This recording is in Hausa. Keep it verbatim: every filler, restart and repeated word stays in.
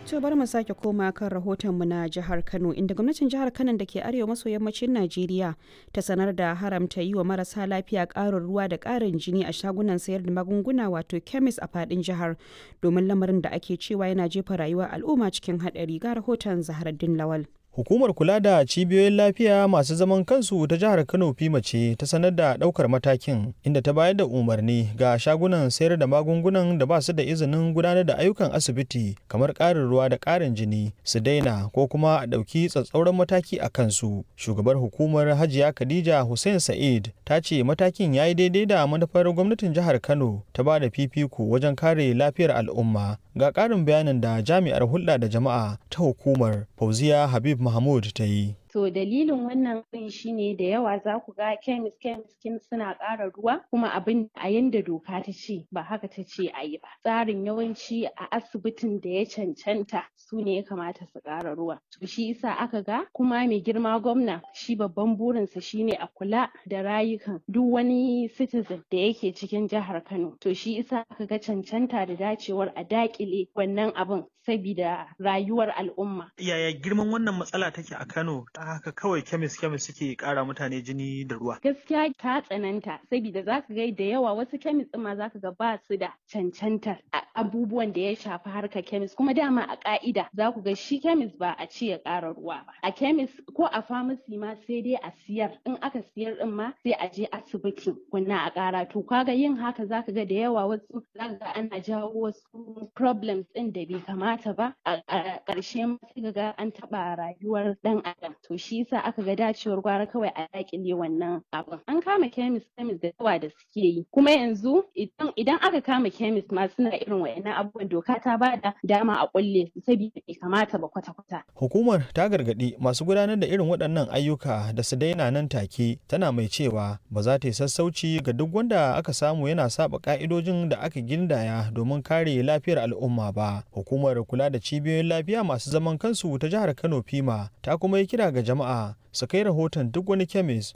To bari mu sake koma kan rahotonmu na jihar Kano inda gwamnatin jihar Kano da ke arewa maso yammacin Najeriya ta sanar da haramta yi wa marasa lafiya ƙarin ruwa da ƙarin jini a shagunan sayar da magunguna wato kemis a faɗin jihar domin lamarin da ake cewa yana jefa rayuwar al'umma cikin haɗari ga rahoton Zaharaddin Lawal. Hukumar kula da cibiyoyin lafiya masu zaman kansu ta jihar Kano Fima ce ta sanar da ɗaukar matakin inda ta bayar da umarni ga shagunan sayar da magungunan da ba su da izinin gudanar da ayyukan asibiti kamar ƙarin ruwa da ƙarin jini su daina ko kuma a ɗauki tsatsauran mataki a kansu. Shugabar hukumar Hajiya Khadija Hussein Sa'id ta ce matakin ya yi daidai da manufar gwamnatin jihar Kano ta ba da fifiko wajen kare lafiyar al'umma. Ga ƙarin bayanin da jami'ar hulɗa da jama'a ta hukumar Fauziya Habib Mahmud ta yi. To dalilin wannan ɗin shine da yawa za ku ga kemis kemis suna ƙara ruwa kuma abin a yanda doka ta ce ba haka ta ce a yi ba. Tsarin yawanci a asibitin da ya cancanta su ne ya kamata su ƙara ruwa. To shi yasa aka ga kuma mai girma gwamna shi babban burinsa shine a kula da rayukan duk wani citizen da yake cikin jihar Kano. To shi yasa aka ga cancanta da dacewar a daƙile wannan abin sabida rayuwar al'umma. Yaya girman wannan matsala take a Kano? Haka kawai kemis kemis suke kara mutane jini da ruwa. Gaskiya ta tsananta saboda zaka ga da yawa wasu kemis din ma zaka ga ba su da cancantar abubuwan da ya shafi harkar kemis kuma dama a ka'ida za ku ga shi kemis ba a ce ya kara ruwa ba. A kemis ko a famasi ma sai dai a siyar in aka siyar din ma sai a je asibiti kunna a kara to kaga yin haka zaka ga da yawa wasu zaka ga ana jawo wasu problems din da bai kamata ba a ƙarshe ma sai ga an taɓa rayuwar ɗan adam. To shi yasa aka ga dacewar gwara kawai a dakile wannan abin. An kama kemis kemis da yawa da suke yi. Kuma yanzu idan idan aka kama kemis ma suna irin wayannan abubuwan doka ta bada dama a kulle su saboda bai kamata ba kwata-kwata. Hukumar ta gargadi masu gudanar da irin waɗannan ayyuka da su daina nan take tana mai cewa ba za ta yi sassauci ga duk wanda aka samu yana saba ka'idojin da aka gindaya domin kare lafiyar al'umma ba. Hukumar kula da cibiyoyin lafiya masu zaman kansu ta jihar Kano Fima ta kuma yi kira ga jama'a su kai rahoton duk wani kemis